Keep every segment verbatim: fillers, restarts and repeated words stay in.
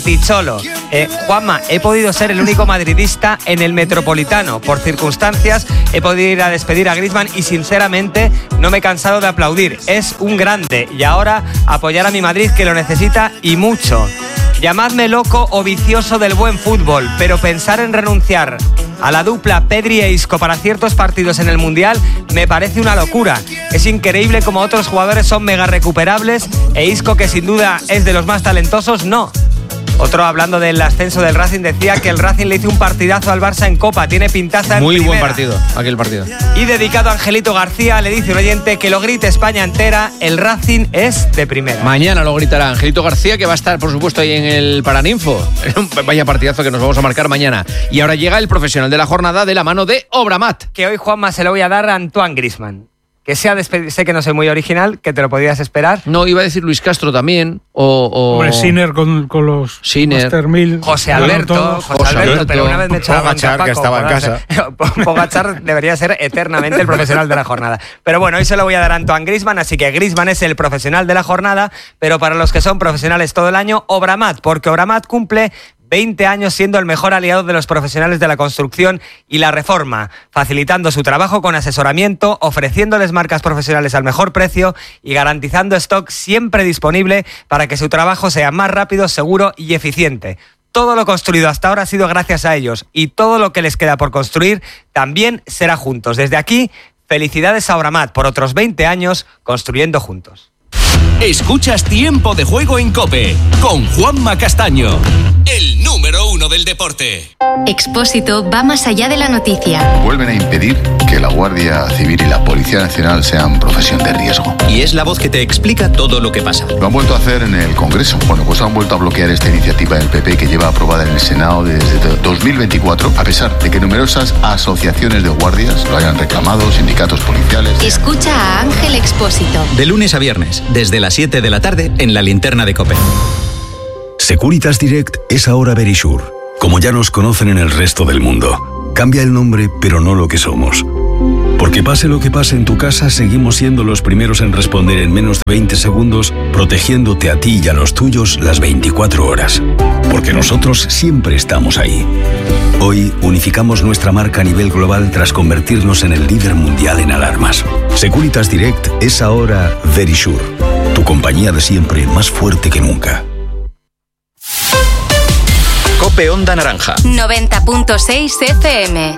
anticholo. Eh, Juanma, he podido ser el único madridista en el Metropolitano. Por circunstancias he podido ir a despedir a Griezmann y sinceramente no me he cansado de aplaudir. Es un grande y ahora apoyar a mi Madrid que lo necesita y mucho. Llamadme loco o vicioso del buen fútbol, pero pensar en renunciar a la dupla Pedri e Isco para ciertos partidos en el Mundial me parece una locura. Es increíble como otros jugadores son mega recuperables e Isco, que sin duda es de los más talentosos, no. Otro, hablando del ascenso del Racing, decía que el Racing le hizo un partidazo al Barça en Copa, tiene pintaza en Muy primera. buen partido, aquel partido. Y dedicado a Angelito García, le dice un oyente que lo grite España entera, el Racing es de primera. Mañana lo gritará Angelito García, que va a estar, por supuesto, ahí en el Paraninfo. Vaya partidazo que nos vamos a marcar mañana. Y ahora llega el profesional de la jornada de la mano de Obramat. Que hoy, Juanma, se lo voy a dar a Antoine Griezmann. Que sea despedido. Sé que no soy muy original, que te lo podías esperar. No, iba a decir Luis Castro también. O, o... Hombre, Sinner con, con los Sinner. Master mil. José Alberto, José, José Alberto, Alberto, pero una vez me echaba Pogachar, que estaba en casa. Pogachar debería ser eternamente el profesional de la jornada. Pero bueno, hoy se lo voy a dar a Antoine Griezmann, así que Griezmann es el profesional de la jornada, pero para los que son profesionales todo el año, Obramat, porque Obramat cumple veinte años siendo el mejor aliado de los profesionales de la construcción y la reforma, facilitando su trabajo con asesoramiento, ofreciéndoles marcas profesionales al mejor precio y garantizando stock siempre disponible para que su trabajo sea más rápido, seguro y eficiente. Todo lo construido hasta ahora ha sido gracias a ellos y todo lo que les queda por construir también será juntos. Desde aquí, felicidades a Obramat por otros veinte años construyendo juntos. Escuchas Tiempo de Juego en COPE con Juanma Castaño, el número uno del deporte. Expósito va más allá de la noticia. Vuelven a impedir que la Guardia Civil y la Policía Nacional sean profesión de riesgo. Y es la voz que te explica todo lo que pasa. Lo han vuelto a hacer en el Congreso. Bueno, pues han vuelto a bloquear esta iniciativa del P P que lleva aprobada en el Senado desde dos mil veinticuatro, a pesar de que numerosas asociaciones de guardias lo hayan reclamado, sindicatos policiales. Escucha a Ángel Expósito. De lunes a viernes, desde las siete de la tarde, en la linterna de COPE. Securitas Direct es ahora Verisure, como ya nos conocen en el resto del mundo. Cambia el nombre, pero no lo que somos. Porque pase lo que pase en tu casa, seguimos siendo los primeros en responder en menos de veinte segundos, protegiéndote a ti y a los tuyos las veinticuatro horas. Porque nosotros siempre estamos ahí. Hoy unificamos nuestra marca a nivel global tras convertirnos en el líder mundial en alarmas. Securitas Direct es ahora Verisure, tu compañía de siempre más fuerte que nunca. COPE Onda Naranja noventa punto seis F M.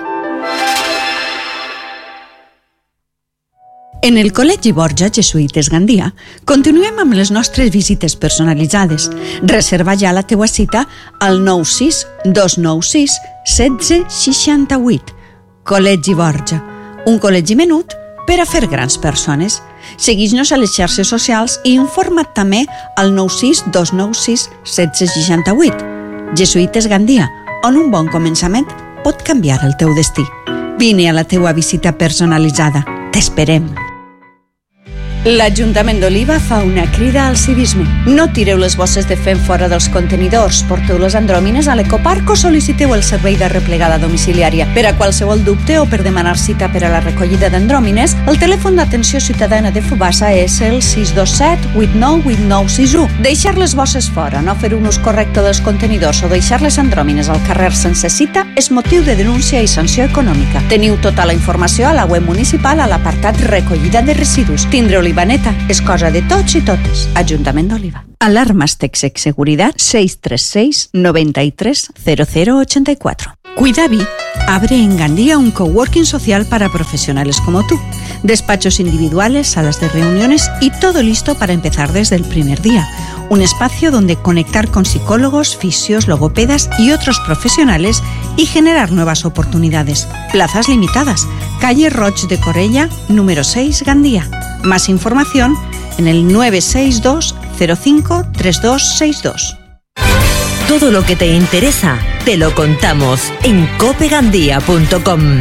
En el Col·legi Borja Jesuïtes Gandia continuem amb les nostres visites personalitzades. Reserva ja la teua cita al nou sis dos nou sis un set sis vuit. Col·legi Borja, un col·legi menut per a fer grans persones. Segueix-nos a les xarxes socials i informa't també al nou sis dos nou sis un set sis vuit. Jesuïtes Gandia, on un bon començament pot canviar el teu destí. Vine a la teua visita personalitzada. T'esperem. L'Ajuntament d'Oliva fa una crida al civisme. No tireu les bosses de fem fora dels contenidors, porteu les andròmines a l'ecoparc o sol·liciteu el servei de replegada domiciliària. Per a qualsevol dubte o per demanar cita per a la recollida d'andròmines, el telèfon d'atenció ciutadana de Fubassa és el sis dos set vuit nou vuit nou sis u. Deixar les bosses fora, no fer un ús correcte dels contenidors o deixar les andròmines al carrer sense cita és motiu de denúncia i sanció econòmica. Teniu tota la informació a la web municipal a l'apartat recollida de residus. Tindre Olivaneta és cosa de tots i totes. Ajuntament d'Oliva. Alarmas Texec Seguridad seis tres seis nueve tres cero cero ocho cuatro. Cuidavi abre en Gandía un coworking social para profesionales como tú. Despachos individuales, salas de reuniones y todo listo para empezar desde el primer día. Un espacio donde conectar con psicólogos, fisios, logopedas y otros profesionales y generar nuevas oportunidades. Plazas limitadas. Calle Roig de Corella, número seis, Gandía. Más información en el nueve seis dos cero cinco tres dos seis dos. Todo lo que te interesa, te lo contamos en cope gandía punto com.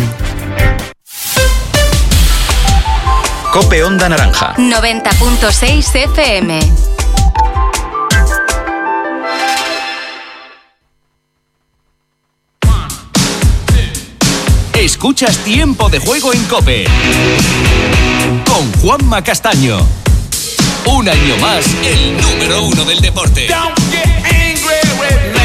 COPE Onda Naranja noventa punto seis F M. Escuchas Tiempo de Juego en COPE con Juanma Castaño. Un año más, el número uno del deporte. Don't get angry with me.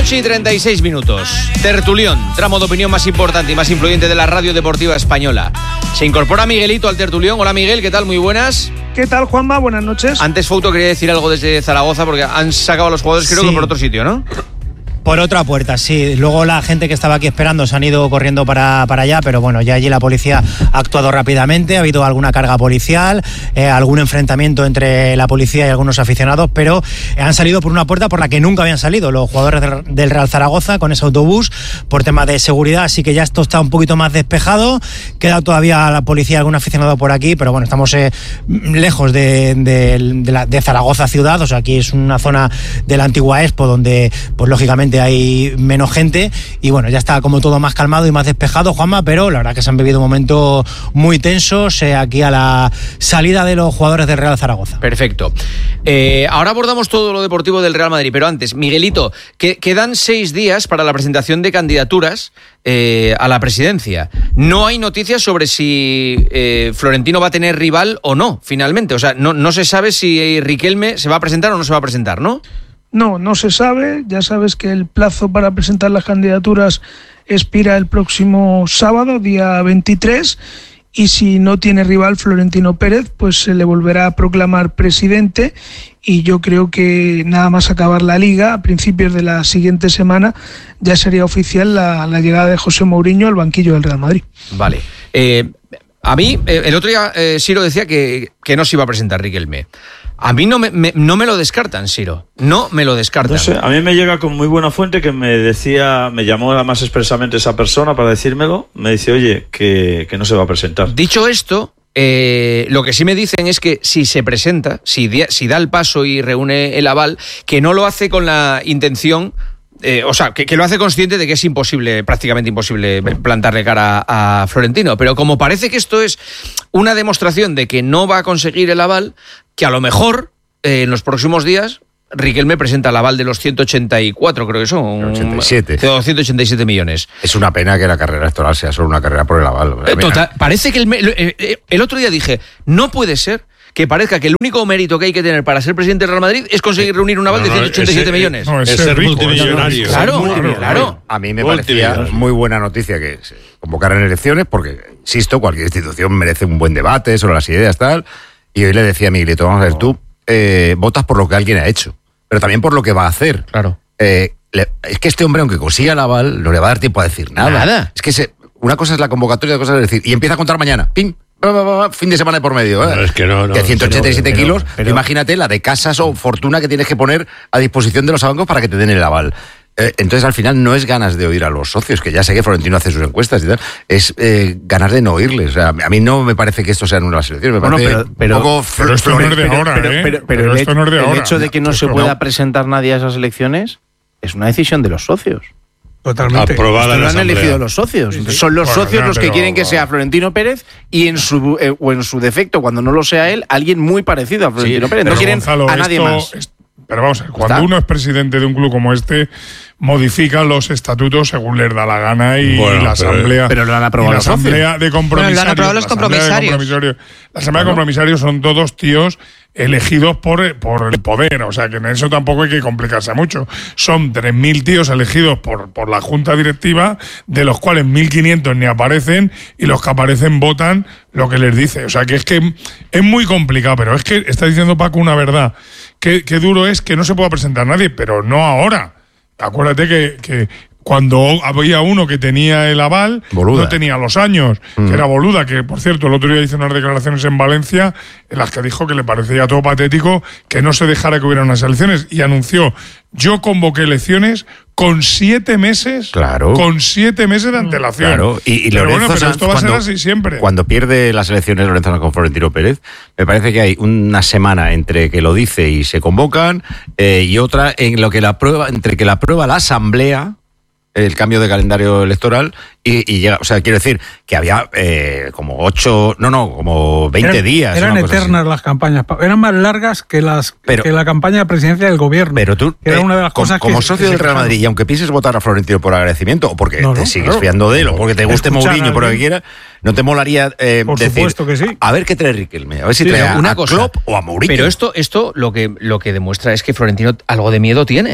noche y treinta y seis minutos. Tertulión, tramo de opinión más importante y más influyente de la radio deportiva española. Se incorpora Miguelito al tertulión. Hola Miguel, ¿qué tal? Muy buenas. ¿Qué tal, Juanma? Buenas noches. Antes Fouto quería decir algo desde Zaragoza porque han sacado a los jugadores, creo sí. que por otro sitio, ¿no? Por otra puerta, sí. Luego la gente que estaba aquí esperando se han ido corriendo para, para allá, pero bueno, ya allí la policía ha actuado rápidamente, ha habido alguna carga policial, eh, algún enfrentamiento entre la policía y algunos aficionados, pero eh, han salido por una puerta por la que nunca habían salido los jugadores del, del Real Zaragoza con ese autobús por tema de seguridad, así que ya esto está un poquito más despejado. Queda todavía la policía, algún aficionado por aquí, pero bueno, estamos eh, lejos de, de, de, la, de Zaragoza ciudad, o sea, aquí es una zona de la antigua Expo donde, pues lógicamente, hay menos gente y bueno, ya está como todo más calmado y más despejado, Juanma, pero la verdad que se han vivido momentos muy tensos eh, aquí a la salida de los jugadores del Real Zaragoza. Perfecto. Eh, ahora abordamos todo lo deportivo del Real Madrid, pero antes, Miguelito, que quedan seis días para la presentación de candidaturas eh, a la presidencia. No hay noticias sobre si eh, Florentino va a tener rival o no, finalmente. O sea, no, no se sabe si Riquelme se va a presentar o no se va a presentar, ¿no? No, no se sabe. Ya sabes que el plazo para presentar las candidaturas expira el próximo sábado, día veintitrés, y si no tiene rival Florentino Pérez, pues se le volverá a proclamar presidente, y yo creo que nada más acabar la Liga, a principios de la siguiente semana, ya sería oficial la, la llegada de José Mourinho al banquillo del Real Madrid. Vale. Eh, a mí, eh, el otro día eh, Siro decía que, que no se iba a presentar Riquelme. A mí no me, me, no me lo descartan, Siro. No me lo descartan. No sé, a mí me llega con muy buena fuente que me decía, me llamó además expresamente esa persona para decírmelo. Me dice, oye, que, que no se va a presentar. Dicho esto, eh, lo que sí me dicen es que si se presenta, si, si da el paso y reúne el aval, que no lo hace con la intención... Eh, o sea, que, que lo hace consciente de que es imposible, prácticamente imposible plantarle cara a, a Florentino, pero como parece que esto es una demostración de que no va a conseguir el aval, que a lo mejor eh, en los próximos días Riquelme presenta el aval de los ciento ochenta y cuatro, creo que son. ochenta y siete. ciento ochenta y siete millones. Es una pena que la carrera electoral sea solo una carrera por el aval. Eh, total, parece que el, el, el otro día dije, no puede ser que parezca que el único mérito que hay que tener para ser presidente del Real Madrid es conseguir reunir un aval no, no, de ciento ochenta y siete ese, millones. No, es, es ser rico, multimillonario. Claro, claro, claro. A mí me parecía muy buena noticia que se convocaran elecciones porque, insisto, cualquier institución merece un buen debate sobre las ideas, tal. Y hoy le decía a Miguelito, vamos a ver, tú eh, votas por lo que alguien ha hecho, pero también por lo que va a hacer. Claro. Eh, le, es que este hombre, aunque consiga el aval, no le va a dar tiempo a decir nada. Nada. Es que se, una cosa es la convocatoria, otra cosa es decir, y empieza a contar mañana, ¡pim! Fin de semana de por medio, ¿eh? No, es que no, no, que ciento ochenta y siete pero, kilos, pero, imagínate la de casas o fortuna que tienes que poner a disposición de los bancos para que te den el aval. Eh, entonces, al final, no es ganas de oír a los socios, que ya sé que Florentino hace sus encuestas y tal, es eh, ganas de no oírles. O sea, a mí no me parece que esto sea en unas elecciones, me bueno, parece pero, pero, un poco... Pero esto no es de ahora, pero, ¿eh? Pero, pero, pero, pero el, esto no es de el ahora. hecho de que no se pueda no. presentar nadie a esas elecciones es una decisión de los socios. Totalmente. Aprobada en la Asamblea. Lo han elegido los socios. Sí, sí. Son los bueno, socios no, los que pero, quieren que sea Florentino Pérez y en su eh, o en su defecto, cuando no lo sea él, alguien muy parecido a Florentino sí, Pérez. No quieren Gonzalo, a nadie esto, más. Es, pero vamos a ver, cuando ¿Está? uno es presidente de un club como este, modifica los estatutos según les da la gana y bueno, la asamblea. Pero lo han aprobado la asamblea de compromisarios. Bueno, lo han aprobado los compromisarios. La asamblea de compromisarios son todos tíos elegidos por, por el poder, o sea que en eso tampoco hay que complicarse mucho. Son tres mil tíos elegidos por, por la junta directiva, de los cuales mil quinientos ni aparecen, y los que aparecen votan lo que les dice. O sea que es que es muy complicado, pero es que está diciendo Paco una verdad. Qué, qué duro es que no se pueda presentar nadie, pero no ahora. Acuérdate que, que cuando había uno que tenía el aval, Boluda. no tenía los años, mm. que era Boluda, que por cierto el otro día hizo unas declaraciones en Valencia en las que dijo que le parecía todo patético que no se dejara que hubiera unas elecciones, y anunció, yo convoqué elecciones con siete meses, claro. con siete meses de antelación. Claro, y, y pero Lorenzo bueno, pero Sanz, esto va cuando, a ser así siempre. Cuando pierde las elecciones Lorenzo Sanz con Florentino Pérez, me parece que hay una semana entre que lo dice y se convocan, eh, y otra en lo que la prueba, entre que la aprueba la asamblea, el cambio de calendario electoral, y, y llega, o sea, quiero decir que había eh, como ocho, no, no, como veinte eran, días. Eran eternas las campañas, eran más largas que las pero, que la campaña de presidencia del gobierno. Pero tú, era eh, una de las como, cosas como que, socio que del Real Madrid, y aunque pienses votar a Florentino por agradecimiento, o porque no, te no, sigues claro. fiando de él, o porque te guste Mourinho, por lo que quieras, ¿no te molaría eh, por decir, supuesto que sí. a ver qué trae Riquelme, a ver si sí, trae a, una a cosa, Klopp o a Mourinho? Pero esto, esto lo que lo que demuestra es que Florentino algo de miedo tiene.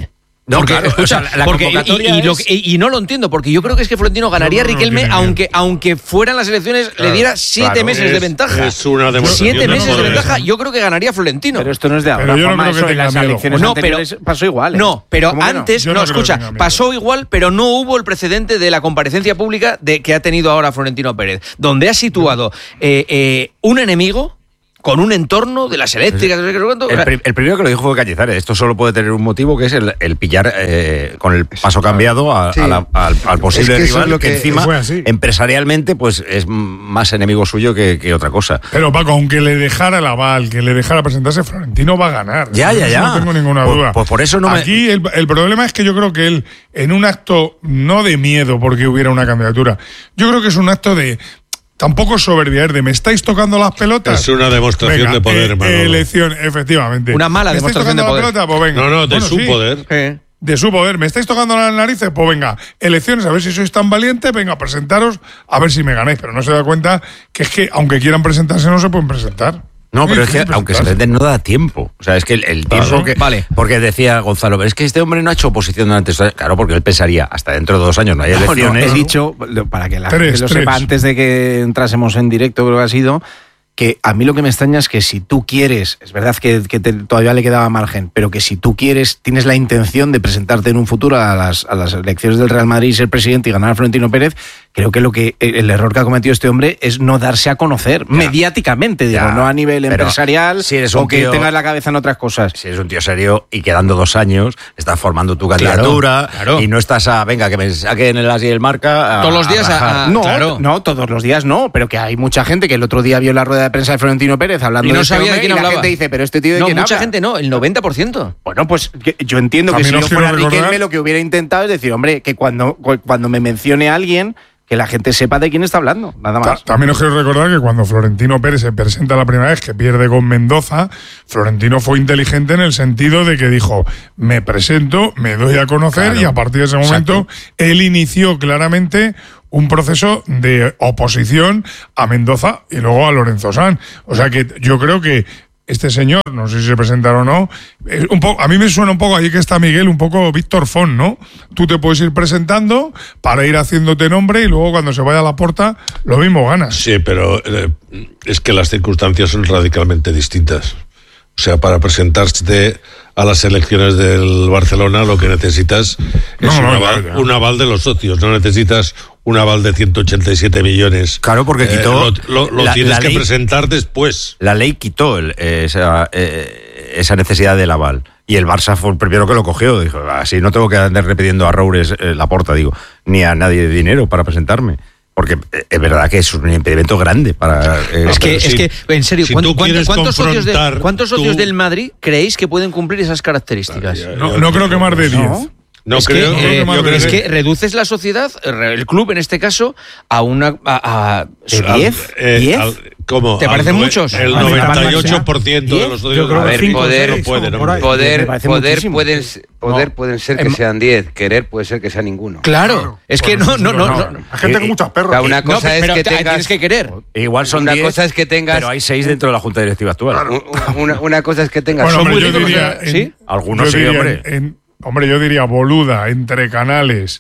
No, porque, claro, escucha, o sea, la porque, y, y, lo, y, y no lo entiendo, porque yo creo que es que Florentino ganaría a no, no, Riquelme, no aunque, aunque fueran las elecciones, claro, le diera siete claro, meses es, de ventaja. Es una demostración siete meses de, de ventaja, yo creo que ganaría Florentino. Pero esto no es de ahora. Pero yo no creo que eso, en tenga las miedo. elecciones no, anteriores pero, pasó igual. ¿eh? No, pero antes, no, no escucha, pasó igual, pero no hubo el precedente de la comparecencia pública de que ha tenido ahora Florentino Pérez, donde ha situado eh, eh, un enemigo con un entorno de las eléctricas. El, pri- el primero que lo dijo fue Cañizares. Esto solo puede tener un motivo, que es el, el pillar eh, con el paso cambiado a, sí. a la, al, al posible es que rival, que, que encima empresarialmente pues es más enemigo suyo que, que otra cosa. Pero Paco, aunque le dejara el aval, que le dejara presentarse, Florentino va a ganar. Ya, ya, ya. No tengo ninguna pues, duda. Pues por eso no Aquí me... el, el problema es que yo creo que él, en un acto no de miedo porque hubiera una candidatura, yo creo que es un acto de... Tampoco soberbia, de me estáis tocando las pelotas. Es una demostración venga, de poder, hermano. Eh, elección, efectivamente. Una mala ¿Me demostración de poder. Pelota? Pues venga. No, no, de bueno, su sí, poder. ¿Eh? De su poder. ¿Me estáis tocando las narices? Pues venga, elecciones, a ver si sois tan valientes, venga, presentaros, a ver si me ganáis. Pero no se da cuenta que es que, aunque quieran presentarse, no se pueden presentar. No, pero es que aunque se presenten no da tiempo. O sea, es que el, el tiempo claro, que... Vale. Porque decía Gonzalo, pero es que este hombre no ha hecho oposición durante... Claro, porque él pensaría, hasta dentro de dos años no hay elecciones. No, no, he dicho, para que la tres, gente lo tres. sepa, antes de que entrásemos en directo, creo que ha sido, que a mí lo que me extraña es que si tú quieres, es verdad que, que te, todavía le quedaba margen, pero que si tú quieres, tienes la intención de presentarte en un futuro a las, a las elecciones del Real Madrid y ser presidente y ganar a Florentino Pérez, creo que lo que el error que ha cometido este hombre es no darse a conocer ya. mediáticamente, digo, ya. no a nivel pero empresarial si eres un o que tío, tengas la cabeza en otras cosas. Si eres un tío serio y quedando dos años, estás formando tu candidatura claro, claro. y no estás a, venga, que me saquen el as y el marca. A, todos los días a, a, no, claro. no, todos los días no, pero que hay mucha gente que el otro día vio la rueda de prensa de Florentino Pérez hablando y no de este sabía hombre, de quién y hablaba. La gente dice, pero este tío de no, quién mucha habla. gente no, el noventa por ciento. Bueno, pues yo entiendo que También si yo fuera recordar... Riquelme lo que hubiera intentado es decir, hombre, que cuando, cuando me mencione a alguien, que la gente sepa de quién está hablando, nada más. También os quiero recordar que cuando Florentino Pérez se presenta la primera vez que pierde con Mendoza, Florentino fue inteligente en el sentido de que dijo, me presento, me doy a conocer claro, y a partir de ese momento exacto. él inició claramente un proceso de oposición a Mendoza y luego a Lorenzo Sanz. O sea que yo creo que este señor, no sé si se presentará o no, es un poco, a mí me suena un poco, ahí que está Miguel, un poco Víctor Font, ¿no? Tú te puedes ir presentando para ir haciéndote nombre y luego cuando se vaya a la puerta, lo mismo ganas. Sí, pero eh, es que las circunstancias son radicalmente distintas. O sea, para presentarte a las elecciones del Barcelona lo que necesitas es no, no, un, aval, no, un aval de los socios, no necesitas un aval de ciento ochenta y siete millones. Claro, porque quitó... Eh, lo lo, lo la, tienes la que ley, presentar después. La ley quitó el, esa, eh, esa necesidad del aval. Y el Barça fue el primero que lo cogió. Dijo, así no tengo que andar repitiendo a Roures eh, la porta, digo, ni a nadie de dinero para presentarme. Porque es verdad que es un impedimento grande para... Eh, es, que, si, es que, en serio, si ¿cuántos, ¿cuántos, socios, de, ¿cuántos socios tú... del Madrid creéis que pueden cumplir esas características? Ay, ay, no, no creo que más de diez. ¿No? No es creo, que, eh, creo que, es que reduces la sociedad, el club en este caso, a una... A, a, ¿De diez? Eh, ¿diez? Al, ¿Cómo? ¿Te parecen al, muchos? El noventa y ocho por ciento de los socios a ver, poder, no pueden, no poder, poder, poder, pueden, poder no. pueden ser que sean diez, querer puede ser que sea ninguno. Claro, claro. es que no, no, no, no. Hay gente con muchos perros. O sea, una cosa no, es que tengas, tienes que querer. Igual son una diez, cosa es que tengas, pero hay seis dentro de la Junta Directiva actual. Claro. Una, una cosa es que tengas. Bueno, son hombre, muy yo ricos, diría, o sea, ¿sí? Algunos sí, hombre. En, en, hombre, yo diría Boluda, entre Canales,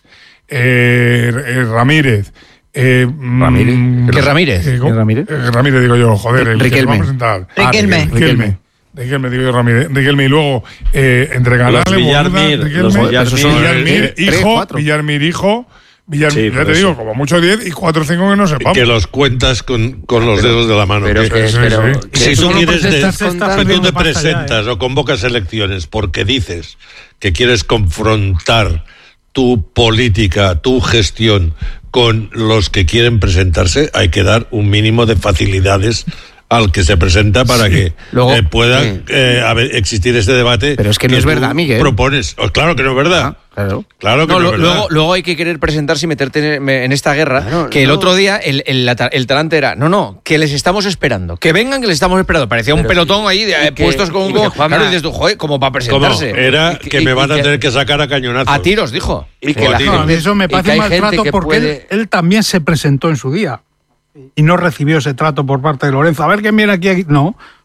eh, eh, Ramírez. Eh, Ramírez. ¿Qué Ramírez? Eh, ¿Qué Ramírez? Eh, Ramírez digo yo, joder, el Riquelme. que va a presentar. Riquelme. Ah, Riquelme. Riquelme, digo yo Ramírez. Riquelme y luego eh, entre Canales, Boluda, Riquelme, Villarmir, hijo, Villarmir, hijo. Villar, sí, ya te eso. digo, como mucho diez y cuatro o cinco que no sepamos. Que los cuentas con, con los dedos de la mano. Pero, que, que, sí, pero, sí. Que si tú quieres de, tú te presentas ya, ¿eh? o convocas elecciones porque dices que quieres confrontar tu política, tu gestión con los que quieren presentarse, hay que dar un mínimo de facilidades al que se presenta para sí. que Luego, eh, pueda sí. eh, haber, existir este debate. Pero es que, que no es verdad, Miguel. Propones. Oh, claro que no es verdad. Ah, claro. Claro que no, no, lo, es verdad. Luego, luego hay que querer presentarse y meterte en, en esta guerra. Claro, que no. el otro día el, el, el talante era, no, no, que les estamos esperando. Que vengan, que les estamos esperando. Parecía un Pero pelotón sí, ahí de, que, puestos con... Como, claro, dices tú, joder, como para presentarse. ¿Cómo? Era que, que me van a tener que sacar a cañonazos. A tiros, dijo. Y que la gente, no, eso me parece un maltrato porque puede... él, él también se presentó en su día. Y no recibió ese trato por parte de Lorenzo. A ver quién viene aquí, aquí. No. O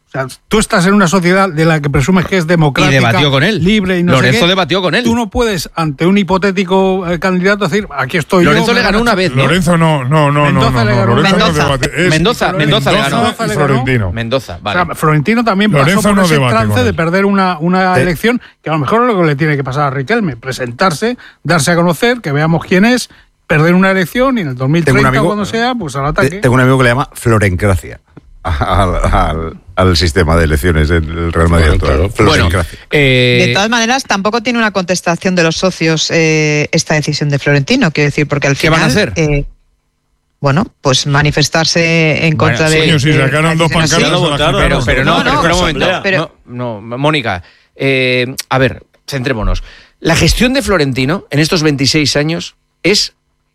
O sea, tú estás en una sociedad de la que presumes que es democrática, y debatió con él. libre y no Lorenzo sé qué. debatió con él. Tú no puedes, ante un hipotético eh, candidato, decir, aquí estoy Lorenzo yo. le ganó una vez, ¿no? Lorenzo no, no, no, Mendoza no, le no, ganó. Lorenzo no Mendoza. debate. Es Mendoza, Mendoza le ganó. Mendoza y Florentino. Mendoza, vale. O sea, Florentino también Lorenzo pasó por no ese debate trance con de él. perder una, una Te- elección que a lo mejor es lo que le tiene que pasar a Riquelme, presentarse, darse a conocer, que veamos quién es, perder una elección y en el dos mil Tengo un treinta amigo- cuando sea, pues al ataque. Tengo un amigo que le llama Florencracia al, al- al sistema de elecciones del Real Madrid actual. Florencracia. Eh, De todas maneras, tampoco tiene una contestación de los socios eh, esta decisión de Florentino, quiero decir, porque al ¿Qué final... van a hacer? eh, bueno, pues manifestarse en contra Bueno, de... coño, si de sacaron la dos decisión así. pancartas, se las quitaron. Pero, pero no, No, pero no, espera un momento. pero- No, no, Mónica, eh, a ver, centrémonos. La gestión de Florentino en estos veintiséis años es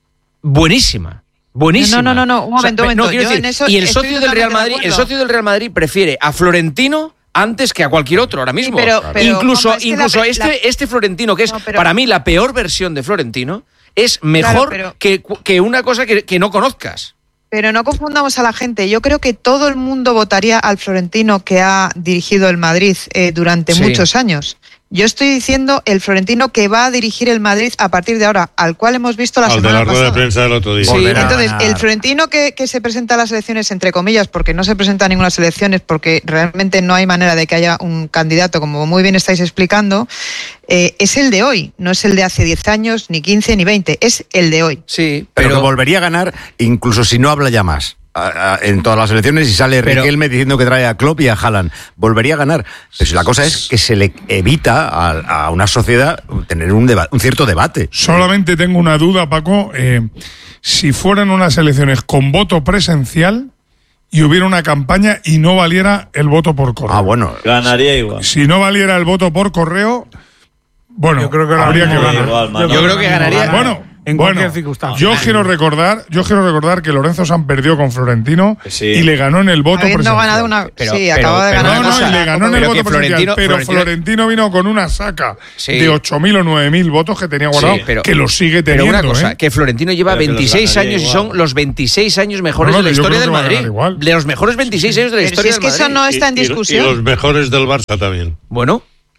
buenísima. Buenísima. No, no, no, no, un momento, un pe- momento. quiero Yo decir, en eso y el estoy socio del Real totalmente de Madrid, el acuerdo. socio del Real Madrid prefiere a Florentino antes que a cualquier otro ahora mismo. pero- pero, incluso Juanma, es que incluso la- este, la- este Florentino, que es No, pero- para mí la peor versión de Florentino, es mejor Claro, pero- que, que una cosa que, que no conozcas. Pero no confundamos a la gente. Yo creo que todo el mundo votaría al Florentino que ha dirigido el Madrid eh, durante Sí. muchos años. Yo estoy diciendo el Florentino que va a dirigir el Madrid a partir de ahora, al cual hemos visto la Al de semana la rueda de pasada. prensa del otro día. Sí, Volverá a entonces ganar. el Florentino que, que se presenta a las elecciones, entre comillas, porque no se presenta a ninguna elecciones, porque realmente no hay manera de que haya un candidato, como muy bien estáis explicando, eh, es el de hoy, no es el de hace diez años, ni quince, ni veinte, es el de hoy. Sí, Pero, que volvería a ganar incluso si no habla ya más. A- a- En todas las elecciones y sale Pero- Riquelme diciendo que trae a Klopp y a Haaland. Volvería a ganar. Pero si la cosa es que se le evita a, a una sociedad tener un, deba- un cierto debate. Solamente tengo una duda, Paco. Eh, si fueran unas elecciones con voto presencial y hubiera una campaña y no valiera el voto por correo. Ah, bueno. Ganaría igual. Si no valiera el voto por correo, bueno, Yo creo que habría que ganaría ganar. igual, Manolo. Yo creo que ganaría. Bueno, en bueno, cualquier circunstancia. Yo quiero recordar, yo quiero recordar que Lorenzo San perdió con Florentino Sí. y le ganó en el voto Habiendo presencial. ganado una... Pero- sí, pero- acaba de pero ganar No, una no, cosa, y le ganó en el pero voto que presencial, Florentino- pero Florentino- Florentino vino con una saca Sí. de ocho mil o nueve mil votos que tenía guardado, Sí, pero- que lo sigue Pero teniendo. una cosa, ¿eh? que Florentino lleva Pero que los veintiséis ganaría años y igual. son los veintiséis años mejores No, no, de la yo historia creo del que va a ganar Madrid. igual. De los mejores veintiséis años de la Pero si historia es del que Madrid. eso no está en Y- y- discusión. Y los mejores del Barça también. Bueno,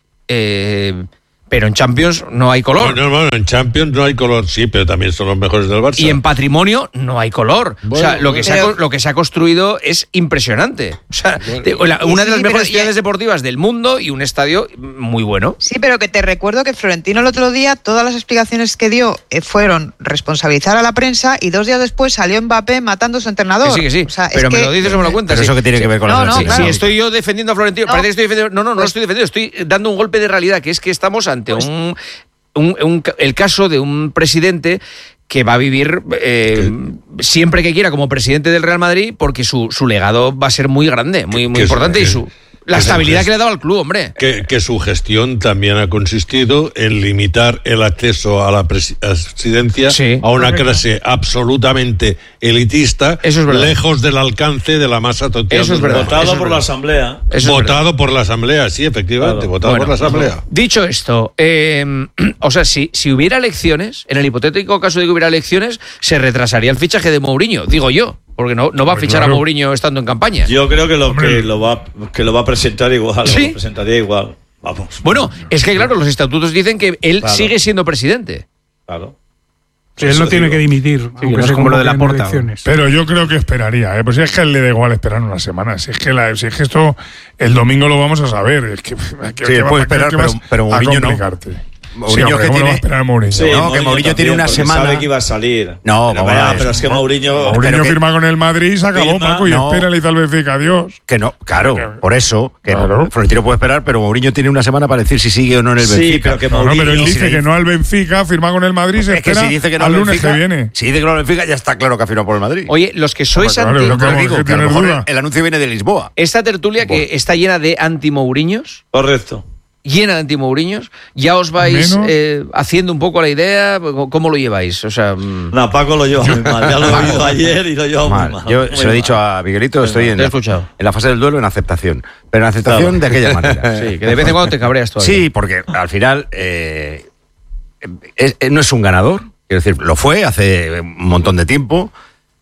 eh, pero en Champions no hay color. Bueno, bueno, en Champions no hay color, sí, pero también son los mejores del Barça. Y en patrimonio no hay color. o sea, Bueno, lo que, se ha, pero- co- lo que se ha construido es impresionante. O sea, te- la- una de Sí, las pero mejores ya- ciudades deportivas del mundo y un estadio muy bueno. Sí, pero que te recuerdo que Florentino el otro día, todas las explicaciones que dio eh, fueron responsabilizar a la prensa y dos días después salió Mbappé matando a su entrenador. Que sí, que sí. O sea, es pero me que- lo dices o me lo cuentas. Pero sí. eso que tiene que ver con No, la no, selección. Si claro. estoy yo defendiendo a Florentino, No. parece que estoy defendiendo. No, no, no Pues- estoy defendiendo, estoy dando un golpe de realidad, que es que estamos ante un, un- un- el caso de un presidente que va a vivir eh, siempre que quiera como presidente del Real Madrid, porque su, su legado va a ser muy grande, muy, muy que- importante, que- y su la que su estabilidad gest- que le ha dado al club, hombre. Que, que su gestión también ha consistido en limitar el acceso a la presi- presidencia Sí, a una correcto. clase absolutamente elitista, Eso es verdad. lejos del alcance de la masa total. Eso es del verdad. voto. Votado Eso es por la verdad. Asamblea. Eso es Votado verdad. por la Asamblea, sí, efectivamente, Claro. votado por la Bueno, Asamblea. Dicho esto, eh, o sea, si, si hubiera elecciones, en el hipotético caso de que hubiera elecciones, se retrasaría el fichaje de Mourinho, digo yo, porque no, no va a Hombre, fichar claro. a Mourinho estando en campaña. Yo creo que lo, Hombre. que lo, va, que lo va a presentar igual. ¿Sí? Lo presentaría igual. Vamos. Bueno, es que claro, los estatutos dicen que él Claro. sigue siendo presidente. Claro. Sí, él Eso no tiene digo. que dimitir, aunque no es se como lo de convoquen Laporta. elecciones. Pero yo creo que esperaría, ¿eh? Pues si es que a él le da igual esperar una semana. Si es que, la, si es que esto el domingo lo vamos a saber. Es que, que, Sí, que puede va- que- esperar, que pero- vas pero a Mourinho no. complicarte. Mourinho Sí, hombre, que ¿cómo lo va a tiene- esperar Mourinho? Sí, No, que Mourinho tiene una porque semana- Sabe que iba a salir. No, pero, vamos a vaya, ver. pero es que Mourinho. Mourinho Pero que- firma con el Madrid y se acabó, Firma, Paco, y no. espera y tal vez Benfica, adiós. Que no, claro, por eso, que Claro. Florentino puede esperar, pero Mourinho tiene una semana para decir si sigue o no en el Sí, Benfica. pero que No, no, Mourinho. pero él si dice le que dice- no al Benfica, firma con el Madrid y se Es que espera si dice que no al al lunes Benfica, que viene. si dice que no al Benfica, ya está claro que ha firmado por el Madrid. Oye, los que sois Claro, anti... lo que Pero vamos, digo que que a lo tener mejor duda. el anuncio viene de Lisboa. Esta tertulia que está llena de anti-Mouriños, Correcto. llena de anti-Mouriños, ya os vais Menos. eh, haciendo un poco la idea, ¿cómo lo lleváis? O sea, mm, No, Paco lo lleva muy mal. Ya lo he oído ayer y lo lleva muy Mal. mal. Yo muy se lo he mal. dicho a Miguelito, estoy en te he la, escuchado. en la fase del duelo en aceptación. Pero en aceptación Claro. de aquella manera. Sí, que de vez en cuando te cabreas todavía. Sí, porque al final eh, es- eh, no es un ganador. Quiero decir, lo fue hace un montón de tiempo.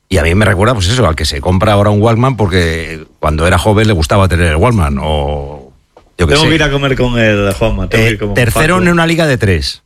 Y a mí me recuerda, pues eso, al que se compra ahora un Walkman porque cuando era joven le gustaba tener el Walkman o yo qué sé. Tengo que ir a comer con el Juanma. Tengo Eh, que ir como tercero Paco. en una liga de tres,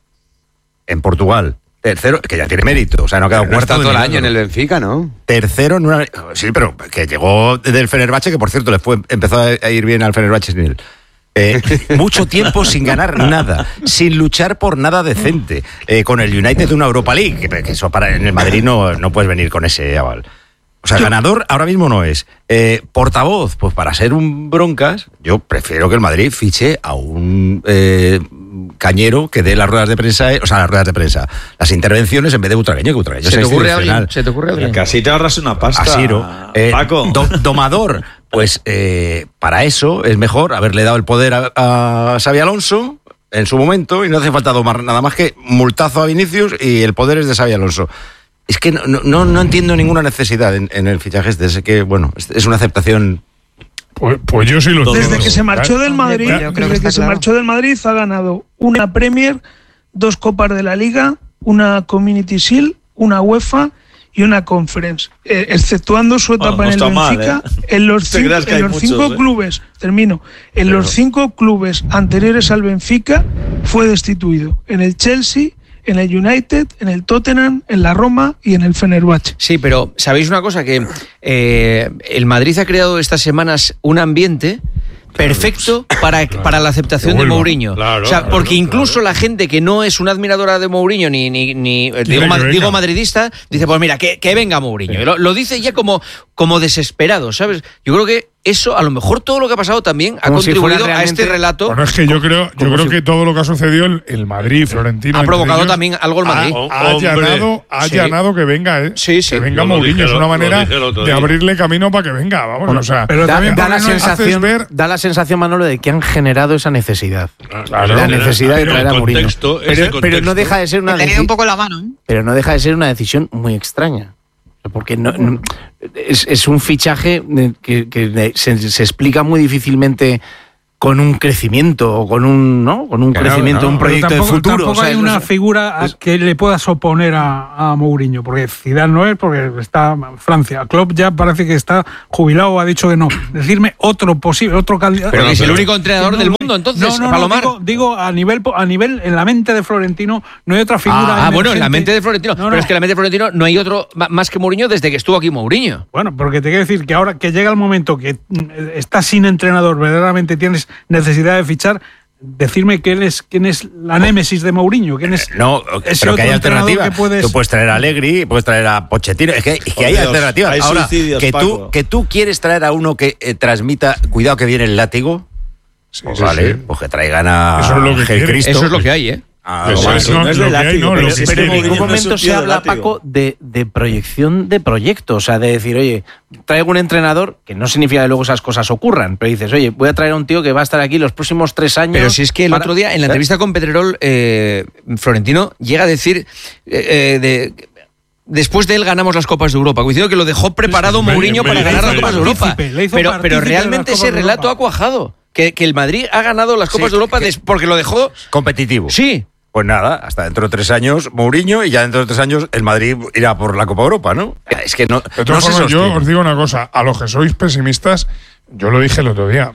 en Portugal. Tercero, que ya tiene mérito, o sea, no ha quedado Pero no cuarto está todo el milagro. año en el Benfica, ¿no? Tercero en una... Sí, pero que llegó del Fenerbahce, que por cierto le fue, empezó a ir bien al Fenerbahce sin él. Eh, mucho tiempo sin ganar nada, sin luchar por nada decente, eh, con el United de una Europa League, que, que eso para en el Madrid no, no puedes venir con ese aval. O sea, ganador ahora mismo no es. Eh, portavoz, pues para ser un broncas, yo prefiero que el Madrid fiche a un eh, cañero que dé las ruedas de prensa, eh, o sea, las ruedas de prensa, las intervenciones en vez de Butragueño, que Butragueño ¿Se es te ocurre institucional. alguien? ¿Se te ocurre alguien? Que así te ahorras una pasta. Asiro. Eh, Paco. do- domador, pues eh, para eso es mejor haberle dado el poder a, a Xabi Alonso en su momento y no hace falta domar nada más que multazo a Vinicius y el poder es de Xabi Alonso. Es que no, no, no entiendo ninguna necesidad en, en el fichaje este, es que, bueno, es, es una aceptación... Pues, pues yo sí lo Desde entiendo. que se marchó del Madrid, Yo creo que desde está que se claro. marchó del Madrid ha ganado una Premier, dos Copas de la Liga, una Community Shield, una UEFA y una Conference, eh, exceptuando su etapa Bueno, no en el está mal, Benfica. ¿eh? En los, Te cinco, creas que en hay los muchos, cinco ¿eh? clubes, termino, en Pero- los cinco clubes anteriores al Benfica fue destituido. En el Chelsea, en el United, en el Tottenham, en la Roma y en el Fenerbahce. Sí, pero ¿sabéis una cosa? Que eh, el Madrid ha creado estas semanas un ambiente perfecto para, para la aceptación Que de vuelva. Mourinho. Claro, o sea, claro, porque incluso claro. la gente que no es una admiradora de Mourinho ni, ni, ni eh, digo, que ma- venga. digo madridista, dice, pues mira, que, que venga Mourinho. Y Lo, lo dice ya como, como desesperado, ¿sabes? Yo creo que eso, a lo mejor todo lo que ha pasado también ha Como si contribuido fuera a este realmente- relato. Bueno, es que yo creo, yo como creo si- que todo lo que ha sucedido, el, el Madrid, Florentino. Ha entre provocado ellos, también algo el Madrid. Ha, Oh, ha hombre. allanado, ha Sí. allanado que venga, ¿eh? Sí, sí. Que venga Yo lo Mourinho. dije Es el- una lo manera dije el otro de día. abrirle camino para que venga. Vamos, o sea, pero Da, también da la haces sensación, ver- da la sensación, Manolo, de que han generado esa necesidad. Claro. la necesidad de Pero traer el a Mourinho. contexto, ese Pero, pero no contexto. deja de ser una He tenido deci- un poco la mano, ¿eh? pero no deja de ser una decisión muy extraña. Porque no, no- es, es un fichaje de- que, que se, se explica muy difícilmente con un crecimiento o con un, ¿no? Con un Claro, crecimiento, claro. un Pero proyecto tampoco, de futuro. tampoco o sea, hay no una es- figura a es- que le puedas oponer a, a Mourinho, porque Zidane no es, porque está en Francia. Klopp ya parece que está jubilado, ha dicho que no. Decirme otro posible, otro candidato. Pero que es el pero- único entrenador No, del no, mundo, entonces, no, no, no, Palomar. digo, digo a nivel a nivel en la mente de Florentino no hay otra figura. Ah, bueno, en la emergente. mente de Florentino. No, no. Pero es que en la mente de Florentino no hay otro ma- más que Mourinho desde que estuvo aquí Mourinho. Bueno, porque te quiero decir que ahora que llega el momento que mm, estás sin entrenador, verdaderamente tienes necesidad de fichar, decirme quién es quién es la némesis de Mourinho, quién es No, ese pero que hay otro entrenador alternativa. que puedes- Tú puedes traer a Allegri, puedes traer a Pochettino. Es que, es que Por hay Dios, alternativas. hay Ahora, suicidios, que tú, Paco. que tú quieres traer a uno que eh, transmita, cuidado que viene el látigo, Sí, pues sí, vale, sí. pues que traigan a Eso es lo que Ángel quiere. Cristo. Eso es lo que hay, ¿eh? Ah, Eso vale. es no, no es lo de que hay, látigo, no, pero lo es que que Pero en Mourinho ningún no es un momento se tío de habla, látigo. Paco, de, de proyección de proyecto. O sea, de decir, oye, traigo un entrenador, que no significa que luego esas cosas ocurran, pero dices, oye, voy a traer a un tío que va a estar aquí los próximos tres años. Pero si es que el para- otro día, en la ¿sabes? entrevista con Pedrerol, eh, Florentino llega a decir eh, eh, de, después de él ganamos las Copas de Europa. Coincido que lo dejó preparado Sí, Mourinho le- para le ganar hizo las Copas de Europa. partícipe, le hizo Pero, partícipe pero de realmente las ese Copas de relato Europa. ha cuajado. Que, que el Madrid ha ganado las Copas Sí, de Europa que- des- porque lo dejó. Competitivo. Sí. Pues nada, hasta dentro de tres años Mourinho y ya dentro de tres años el Madrid irá por la Copa Europa, ¿no? Es que no, De no todas se formas, yo sostiene. os digo una cosa, a los que sois pesimistas, yo lo dije el otro día,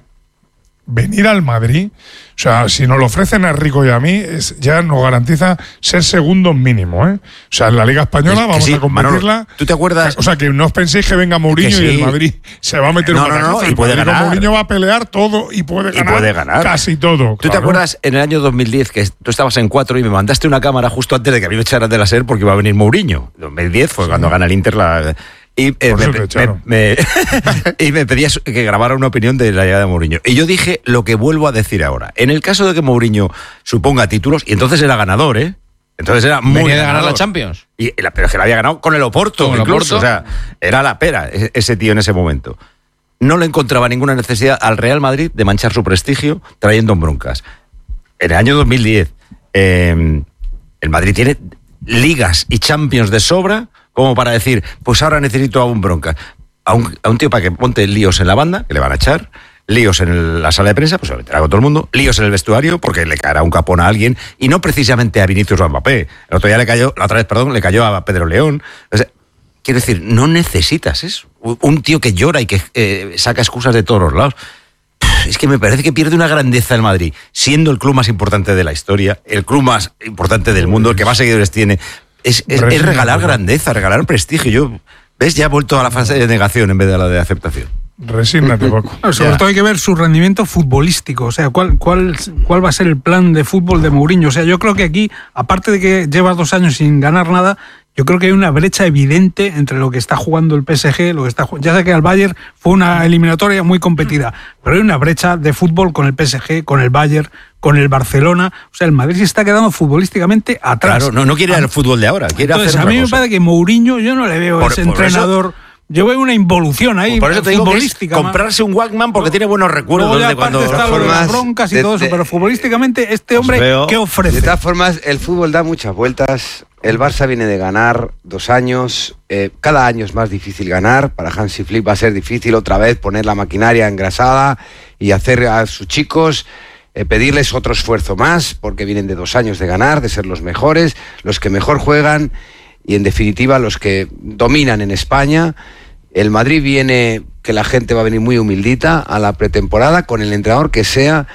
venir al Madrid, o sea, si nos lo ofrecen a Rico y a mí, es, ya nos garantiza ser segundos mínimo, ¿eh? O sea, en la Liga Española Es que vamos sí, a competirla. Manolo, ¿tú te acuerdas? O sea, que no os penséis que venga Mourinho Que sí. y el Madrid se va a meter No, un no, no, batacazo. y El puede Madrid con ganar. Mourinho va a pelear todo y puede Y ganar, puede ganar. casi todo. ¿Tú te claro. acuerdas en el año dos mil diez que tú estabas en cuatro y me mandaste una cámara justo antes de que a mí me echaran de la SER porque iba a venir Mourinho? dos mil diez fue cuando gana el Inter la... Y, eh, Por me, eso te me- echaron. me- y me pedías que grabara una opinión de la llegada de Mourinho. Y yo dije lo que vuelvo a decir ahora. En el caso de que Mourinho suponga títulos, y entonces era ganador, ¿eh? Entonces era muy Venía de ganar ganador. la Champions. Y la, pero es que la había ganado con el Oporto, Con el incluso. Oporto. O sea, era la pera ese, ese tío en ese momento. No le encontraba ninguna necesidad al Real Madrid de manchar su prestigio trayendo un broncas. En el año dos mil diez, eh, el Madrid tiene ligas y Champions de sobra como para decir, pues ahora necesito a un broncas. A un, a un tío para que monte líos en la banda, que le van a echar, líos en el- la sala de prensa, pues se lo meterá con todo el mundo, líos en el vestuario, porque le caerá un capón a alguien, y no precisamente a Vinicius o a Mbappé. El otro día le cayó, la otra vez, perdón, le cayó a Pedro León. O sea, quiero decir, no necesitas eso. Un tío que llora y que eh, saca excusas de todos los lados. Es que me parece que pierde una grandeza el Madrid, siendo el club más importante de la historia, el club más importante del mundo, el que más seguidores tiene. Es, es, es regalar grandeza, regalar prestigio. Yo, ¿ves? Ya ha vuelto a la fase de negación en vez de a la de aceptación. Resígnate, Paco. No, sobre ya. todo hay que ver su rendimiento futbolístico, o sea, ¿cuál, cuál, cuál va a ser el plan de fútbol de Mourinho. O sea, yo creo que aquí, aparte de que lleva dos años sin ganar nada, yo creo que hay una brecha evidente entre lo que está jugando el P S G, lo que está ya sé que al Bayern fue una eliminatoria muy competida, pero hay una brecha de fútbol con el P S G, con el Bayern, con el Barcelona. O sea, el Madrid se está quedando futbolísticamente atrás. Claro, no, no quiere el fútbol de ahora, quiere Entonces, hacer a mí otra me cosa. parece que Mourinho, yo no le veo Por- ese por entrenador. eso- Yo veo una involución ahí. Por eso te digo que es futbolística. comprarse un Walkman porque tiene buenos recuerdos Luego ya de aparte cuando... está lo de las formas, broncas y de- todo eso, de- pero futbolísticamente este hombre, veo. ¿qué ofrece? De todas formas, el fútbol da muchas vueltas. El Barça viene de ganar dos años. Eh, cada año es más difícil ganar. Para Hansi Flick va a ser difícil otra vez poner la maquinaria engrasada y hacer a sus chicos eh, pedirles otro esfuerzo más, porque vienen de dos años de ganar, de ser los mejores, los que mejor juegan y en definitiva los que dominan en España. El Madrid viene, que la gente va a venir muy humildita a la pretemporada con el entrenador que sea,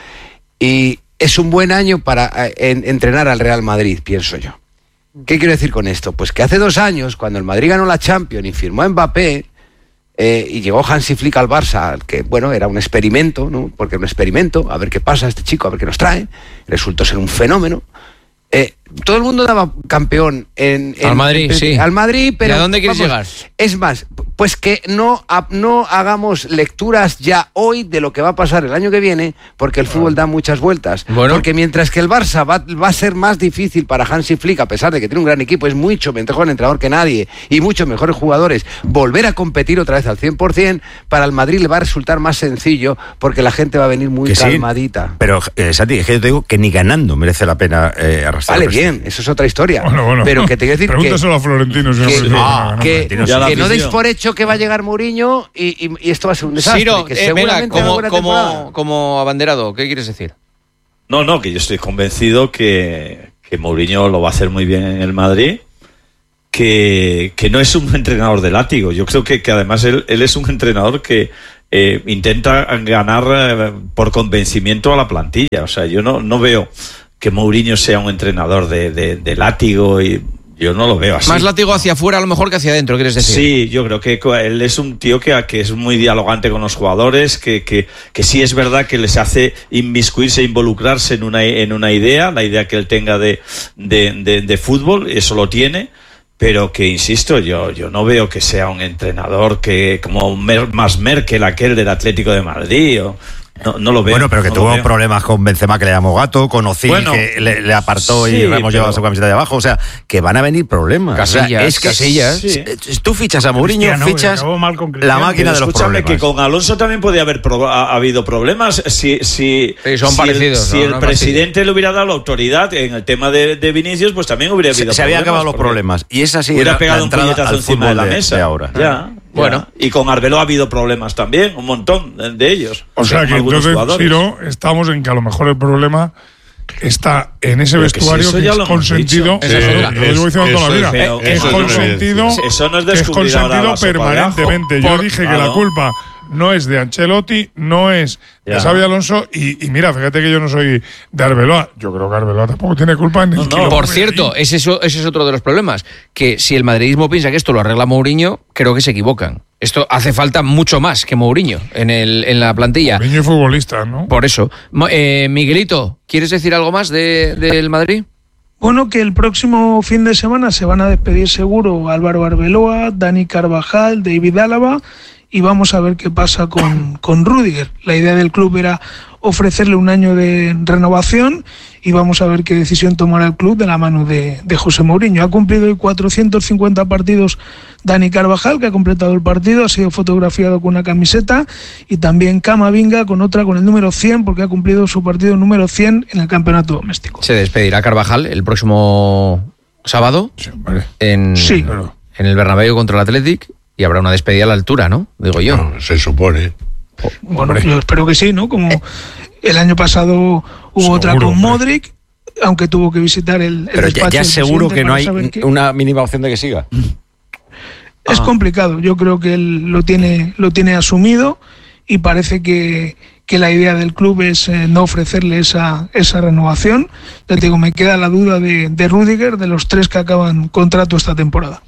y es un buen año para eh, en, entrenar al Real Madrid, pienso yo. ¿Qué quiero decir con esto? Pues que hace dos años, cuando el Madrid ganó la Champions y firmó a Mbappé, eh, y llegó Hansi Flick al Barça, que bueno, era un experimento, ¿no? Porque era un experimento, a ver qué pasa este chico, a ver qué nos trae, resultó ser un fenómeno. Eh, todo el mundo daba campeón en, en Al Madrid, en- sí. al Madrid, pero ¿Y a dónde quieres vamos, llegar? Es más, pues que no, ha- no hagamos lecturas ya hoy de lo que va a pasar el año que viene, porque el fútbol da muchas vueltas. Bueno. Porque mientras que el Barça va, va a ser más difícil para Hansi Flick, a pesar de que tiene un gran equipo, es mucho mejor entrenador que nadie y muchos mejores jugadores, volver a competir otra vez al cien por ciento, para el Madrid le va a resultar más sencillo, porque la gente va a venir muy Que sí, calmadita. pero, eh, Santi, es que yo te digo que ni ganando merece la pena eh, arrastrar. Vale, el prestigio. bien, eso es otra historia. Bueno, bueno. Pero que te quiero decir que... Pregúntaselo a Florentino. Si no que, merece la ah, pena, que- Florentino, que sí. no afición. deis por hecho que va a llegar Mourinho y, y- y esto va a ser un desastre. Ciro, que eh, venga, seguramente va a como, haber una como, temporada. como abanderado, ¿qué quieres decir? No, no, que yo estoy convencido que, que Mourinho lo va a hacer muy bien en el Madrid, que, que no es un entrenador de látigo. Yo creo que, que además él, él es un entrenador que eh, intenta ganar eh, por convencimiento a la plantilla. O sea, yo no, no veo que Mourinho sea un entrenador de, de, de látigo, y yo no lo veo así. Más látigo hacia afuera a lo mejor que hacia adentro, ¿quieres decir? Sí, yo creo que co- él es un tío que, que es muy dialogante con los jugadores, que, que, que sí es verdad que les hace inmiscuirse, involucrarse en una, en una idea, la idea que él tenga de, de, de, de fútbol, eso lo tiene, pero que, insisto, yo, yo no veo que sea un entrenador que como Mer- más Merkel, aquel del Atlético de Madrid, o, no, no lo veo. Bueno, pero que no lo tuvo veo. problemas con Benzema, que le llamó gato, con Ozil, Bueno, que le, le apartó sí, y hemos pero- llevado su camiseta de abajo. O sea, que van a venir problemas. Casillas, O sea, es que Casillas. Sí. Tú fichas a Mourinho, Cristiano, fichas acabó mal con la Cristiano. máquina de los Escúchame, problemas. que con Alonso también podía haber pro- ha, ha habido problemas si, si, Sí, son si parecidos, el, si no, el no es presidente le hubiera dado la autoridad en el tema de, de Vinicius, pues también hubiera habido Se, se habían problemas, acabado los porque problemas. Y esa sí hubiera era pegado la un entrada puñetazo al encima de la fútbol mesa. de ahora. Ya, Bueno. ya. Y con Arbeloa ha habido problemas también, un montón de, de ellos. O sea Con que algunos entonces, jugadores. Ciro, estamos en que a lo mejor el problema está en ese Pero que si vestuario eso que ya es lo hemos consentido. dicho. Esa es Yo otra. lo llevo diciendo toda la Eso vida. es feo, Es eso es una consentido, evidencia. Eso no es que es descubrir ahora consentido la sopa de ajo. permanentemente. Yo Por- dije que claro. la culpa no es de Ancelotti, no es de Ya. Xabi Alonso. Y, y mira, fíjate que yo no soy de Arbeloa. Yo creo que Arbeloa tampoco tiene culpa en el No, no. kilo. Por cierto, ese es, ese es otro de los problemas, que si el madridismo piensa que esto lo arregla Mourinho, creo que se equivocan. Esto hace falta mucho más que Mourinho en, el, en la plantilla. Niño futbolista, ¿no? Por eso. Mo- eh, Miguelito, ¿quieres decir algo más de- del Madrid? Bueno, que el próximo fin de semana se van a despedir seguro Álvaro Arbeloa, Dani Carvajal, David Álava, y vamos a ver qué pasa con, con Rüdiger. La idea del club era ofrecerle un año de renovación y vamos a ver qué decisión tomará el club de la mano de, de José Mourinho. Ha cumplido hoy cuatrocientos cincuenta partidos Dani Carvajal, que ha completado el partido, ha sido fotografiado con una camiseta, y también Camavinga con otra, con el número cien, porque ha cumplido su partido número cien en el campeonato doméstico. Se despedirá Carvajal el próximo sábado Sí, vale. en, Sí. Claro. en el Bernabéu contra el Athletic, y habrá una despedida a la altura, ¿no? Digo yo. No, se supone. Bueno, Hombre. yo espero que sí, ¿no? Como el año pasado hubo Seguro, otra con hombre. Modric, aunque tuvo que visitar el, el Pero ya, despacho ya del seguro presidente que no para hay saber qué- una mínima opción de que siga. Es complicado, yo creo que él lo tiene, lo tiene asumido y parece que, que la idea del club es eh, no ofrecerle esa, esa renovación. Ya te digo, me queda la duda de, de Rüdiger, de los tres que acaban contrato esta temporada.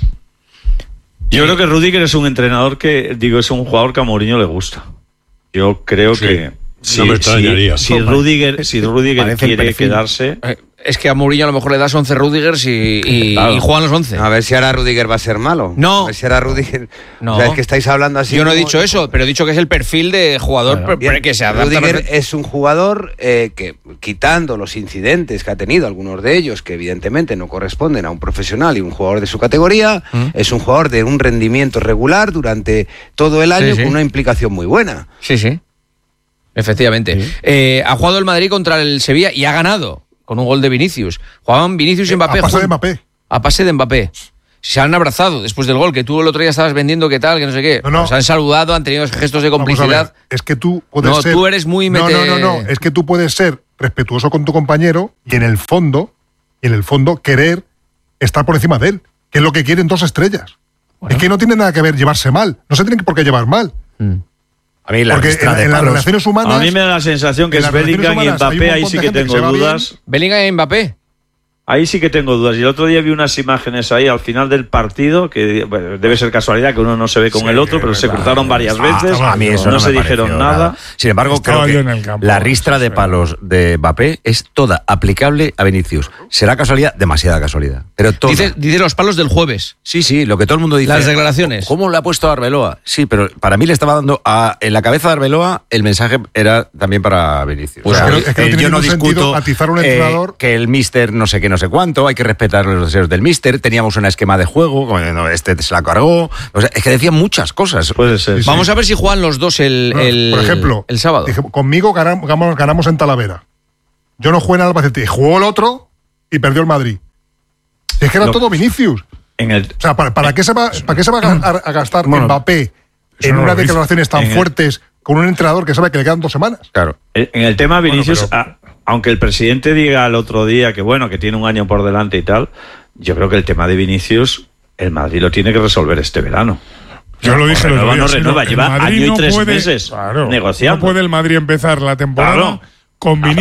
Yo creo que Rüdiger es un entrenador que, digo, es un jugador que a Mourinho le gusta. Yo creo sí, que no si, me extrañaría. si, si Rüdiger, si Rüdiger quiere quedarse... Es que a Mourinho a lo mejor le das once Rüdigers y, y, Claro. y juegan los once. A ver si ahora Rüdiger va a ser malo. No. A ver si ahora Rüdiger... No. O sea, es que estáis hablando así... Yo no he como- dicho eso, pero he dicho que es el perfil de jugador Claro. pre- pre- que se adapta. Rüdiger perfecto. es un jugador eh, que, quitando los incidentes que ha tenido, algunos de ellos que evidentemente no corresponden a un profesional y un jugador de su categoría, ¿Mm? es un jugador de un rendimiento regular durante todo el año, Sí, sí. con una implicación muy buena. Sí, sí. Efectivamente. Eh, ha jugado el Madrid contra el Sevilla y ha ganado con un gol de Vinicius. Jugaban Vinicius y Mbappé. a pase de jun- Mbappé. A pase de Mbappé. Se han abrazado después del gol, que tú el otro día estabas vendiendo, que tal, que no sé qué. No, no. Se han saludado, han tenido gestos de Vamos a ver, complicidad. es que tú puedes No, ser... tú eres muy no, mete- no, no, no, es que tú puedes ser respetuoso con tu compañero y en el fondo, y en el fondo querer estar por encima de él, que es lo que quieren dos estrellas. Es que no tiene nada que ver llevarse mal, no se tienen por qué llevar mal. A mí la Porque lista en, de en las palos- relaciones humanas... A mí me da la sensación que en es las relaciones Bellingham y humanas hay un Mbappé, ahí montón sí de que gente que tengo se va dudas. bien. Bellingham y Mbappé. Ahí sí que tengo dudas. Y el otro día vi unas imágenes ahí al final del partido, que bueno, debe ser casualidad que uno no se ve con Sí, el otro, pero se claro, cruzaron varias ah, veces, A mí eso no, no, se me dijeron pareció nada. Sin embargo, Estaba creo yo que en el campo, la ristra eso de sí. palos de Mbappé es toda aplicable a Vinicius. ¿Será casualidad? Demasiada casualidad. Pero toda. Dice, dice los palos del jueves. Sí, sí, lo que todo el mundo dice. Las declaraciones. ¿Cómo le ha puesto a Arbeloa? Sí, pero para mí le estaba dando a, en la cabeza de Arbeloa el mensaje era también para Vinicius. Pues O sea, es que no- es que no eh, tiene yo no ningún sentido discuto atizar a un eh, entrenador. que el míster no sé qué, no sé cuánto, hay que respetar los deseos del míster, teníamos un esquema de juego, bueno, este se la cargó. O sea, es que decían muchas cosas. Puede ser. Sí, Vamos a ver si juegan los dos el, No, el- por ejemplo, el sábado. dije, conmigo ganamos, ganamos, ganamos en Talavera. Yo no jugué en Albacete, jugó el otro y perdió el Madrid. Es que era No. todo Vinicius. En el, O sea, ¿para, para qué se va, ¿para qué se va a, ga- a gastar Bueno, Mbappé eso en no lo unas dice. declaraciones tan En el- fuertes con un entrenador que sabe que le quedan dos semanas? Claro. en el tema Vinicius, pero- a- aunque el presidente diga el otro día que bueno, que tiene un año por delante y tal, yo creo que el tema de Vinicius, el Madrid lo tiene que resolver este verano. Yo lo dije el otro renueva, día, no si renueva, el lleva Madrid año y no tres puede- meses claro, negociando. No puede el Madrid empezar la temporada Claro. con Ah,